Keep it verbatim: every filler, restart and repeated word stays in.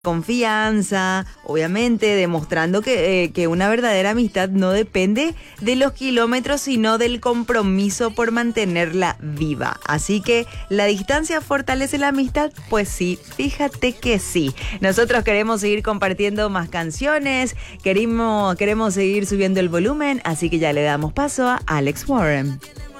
confianza, obviamente demostrando que, eh, que una verdadera amistad no depende de los kilómetros, sino del compromiso por mantenerla viva. Así que, ¿la distancia fortalece la amistad? Pues sí, fíjate que sí. Nosotros queremos seguir compartiendo más canciones, queremos, queremos seguir subiendo el volumen, así que ya le damos paso a Alex Warren.